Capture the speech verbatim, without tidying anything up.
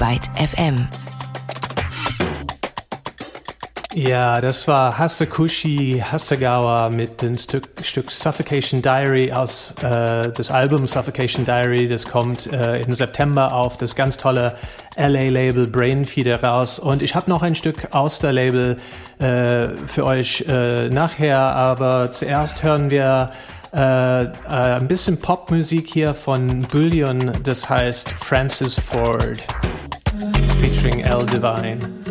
Byte F M. Ja, das war Hasakushi Hasegawa mit dem Stück, Stück Suffocation Diary aus äh, des Albums Suffocation Diary. Das kommt äh, im September auf das ganz tolle L A-Label Brainfeeder raus. Und ich habe noch ein Stück aus der Label äh, für euch äh, nachher, aber zuerst hören wir äh, äh, ein bisschen Popmusik hier von Bullion, das heißt Francis Ford featuring L Divine.